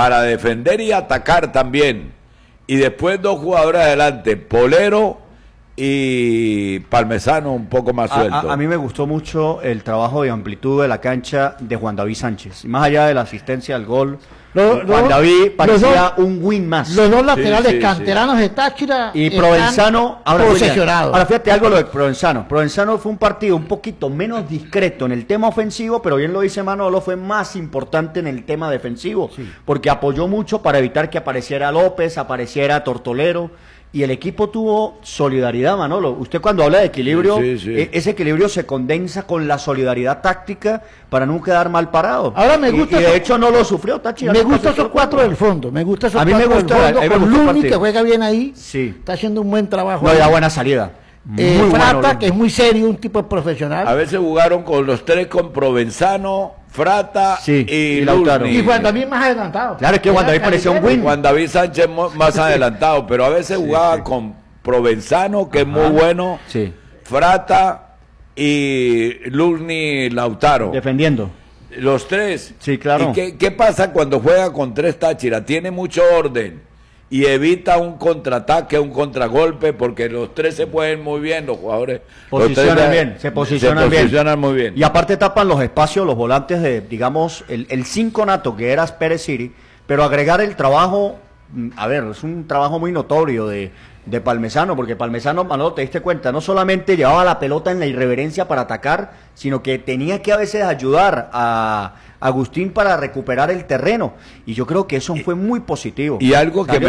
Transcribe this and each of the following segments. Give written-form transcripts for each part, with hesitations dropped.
para defender y atacar también. Y después dos jugadores adelante, Polero y Parmesano un poco más suelto. A mí me gustó mucho el trabajo de amplitud de la cancha de Juan David Sánchez. Más allá de la asistencia al gol, Juan David parecía un win más. Los dos laterales canteranos de Táchira y Provenzano, posesionados. Ahora fíjate algo lo de Provenzano. Provenzano fue un partido un poquito menos discreto en el tema ofensivo, pero bien lo dice Manolo, fue más importante en el tema defensivo, porque apoyó mucho para evitar que apareciera López, apareciera Tortolero. Y el equipo tuvo solidaridad, Manolo. Usted cuando habla de equilibrio, ese equilibrio se condensa con la solidaridad táctica para no quedar mal parado. Ahora me gusta. Y de hecho no lo sufrió Táchira. Me gustan esos cuatro del fondo. Me gusta esos a mí me gusta del fondo. Con Luni, que juega bien ahí. Sí. Está haciendo un buen trabajo. No, da buena salida. Frata, que es muy serio, un tipo profesional. A veces jugaron con los tres, con Provenzano, Frata y Lautaro. Y Juan David más adelantado. Claro, es que Juan David parecía un win. Juan David Sánchez más adelantado, pero a veces jugaba con Provenzano, que es muy bueno, Frata y Lugni Lautaro. Defendiendo. Los tres. Sí, claro. ¿Y qué pasa cuando juega con tres Táchira? Tiene mucho orden y evita un contraataque, un contragolpe, porque los tres se pueden muy bien, los jugadores se posicionan muy bien. Y aparte tapan los espacios, los volantes de, digamos, el 5 nato que era Pérez City, pero agregar el trabajo, a ver, es un trabajo muy notorio de Parmesano, porque Parmesano, Manolo, te diste cuenta, no solamente llevaba la pelota en la irreverencia para atacar, sino que tenía que a veces ayudar a Agustín para recuperar el terreno, y yo creo que eso fue muy positivo. Y algo que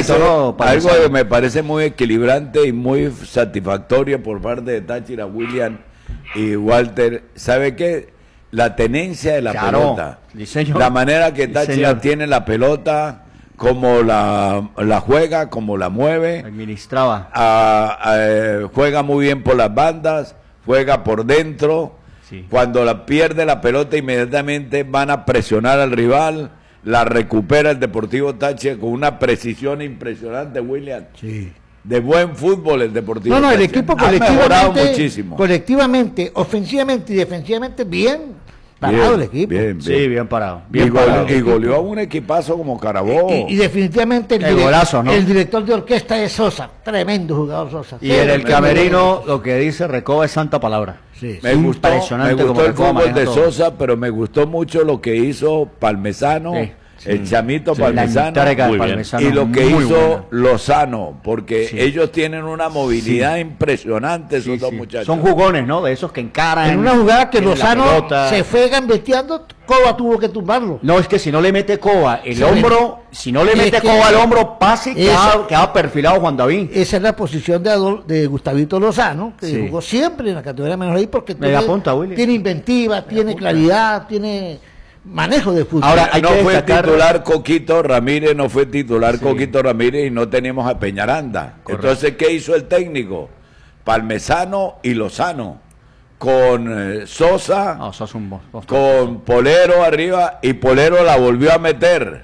me parece muy equilibrante y muy satisfactorio por parte de Táchira, William y Walter, ¿sabe qué? La tenencia de la pelota, la manera que Táchira tiene la pelota, como la juega, como la mueve, administraba, juega muy bien por las bandas, juega por dentro. Cuando pierde la pelota, inmediatamente van a presionar al rival, la recupera el Deportivo Táchira con una precisión impresionante, William. De buen fútbol el Deportivo Táchira. El equipo colectivamente, ofensivamente y defensivamente bien parado el equipo. Bien parado. Y goleó a un equipazo como Carabobo. Y definitivamente el director de orquesta es Sosa, tremendo jugador Sosa. Y en el camerino lo que dice Recoba es santa palabra. Me gustó el fútbol de Sosa, pero me gustó mucho lo que hizo Parmesano, el chamito Parmesano, y lo que hizo Lozano, porque ellos tienen una movilidad impresionante, esos dos muchachos. Son jugones, ¿no? De esos que encaran. En una jugada que Lozano se fue gambeteando, Coba tuvo que tumbarlo. No, es que si no le mete Coba el hombro, Coba al hombro, pase, queda perfilado Juan David. Esa es la posición de Gustavito Lozano, que jugó siempre en la categoría menor ahí, porque tiene inventiva, tiene claridad, tiene manejo de fútbol. Ahora, no fue titular Coquito Ramírez, Coquito Ramírez, y no teníamos a Peñaranda. Correcto. Entonces, ¿qué hizo el técnico? Parmesano y Lozano, con Sosa, con Polero arriba, y Polero la volvió a meter.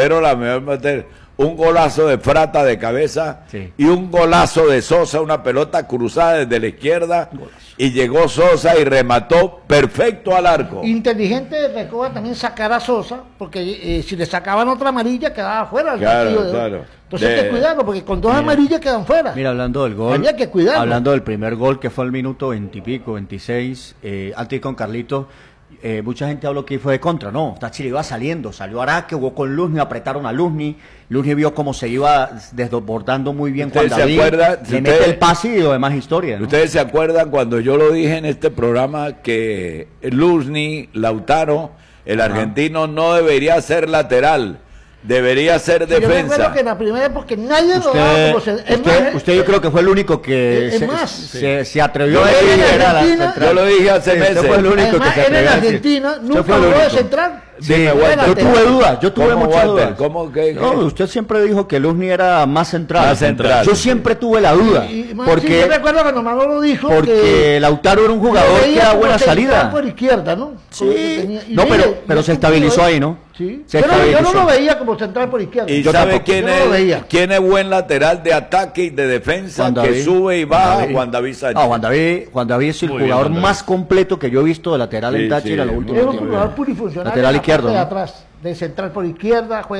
Un golazo de Frata de cabeza y un golazo de Sosa, una pelota cruzada desde la izquierda, y llegó Sosa y remató perfecto al arco. Inteligente de Recoba también sacar a Sosa, porque si le sacaban otra amarilla quedaba fuera. Entonces hay que cuidarlo, porque con dos amarillas quedan fuera. Mira, hablando del gol, había que cuidarlo. Hablando del primer gol, que fue al minuto 20 y pico, 26, antes con Carlitos, mucha gente habló que fue de contra. No, Táchira iba salió Araque, jugó con Luzni, apretaron a Luzni vio cómo se iba desbordando muy bien Juan David, mete el pase y lo demás historia, ¿no? ¿Ustedes se acuerdan cuando yo lo dije en este programa que Luzni, Lautaro, el argentino, no debería ser lateral? Debería ser defensa. Yo recuerdo que en la primera, porque nadie lo daba como usted yo creo que fue el único que se atrevió a decir. Yo lo dije hace meses. Fue el único que se atrevió en Argentina nunca jugó de central. Yo tuve muchas dudas. ¿Cómo que? No, usted siempre dijo que Luzni era más central. Yo siempre tuve la duda. Porque yo recuerdo que nomás lo dijo. Porque Lautaro era un jugador que da buena salida. Por izquierda, ¿no? Sí. No, pero se estabilizó ahí, ¿no? Sí. Yo no lo veía como central por izquierda. ¿Y sabe quién es buen lateral de ataque y de defensa, que sube y baja? Juan David Sánchez. Juan David es el jugador más completo que yo he visto de lateral en Táchira en los últimos tiempos. Es un jugador plurifuncional. Lateral izquierdo. De atrás, de central por izquierda, juega